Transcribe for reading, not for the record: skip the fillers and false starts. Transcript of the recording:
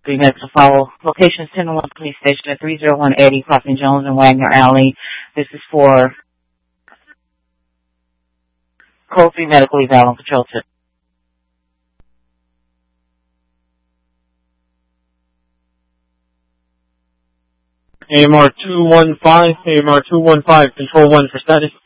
The next to follow. Location 1001 Police Station at 301 Eddie, crossing Jones and Wagner Alley. This is for Code 3 medical eval on patrol tip. AMR 215, Control 1 for status.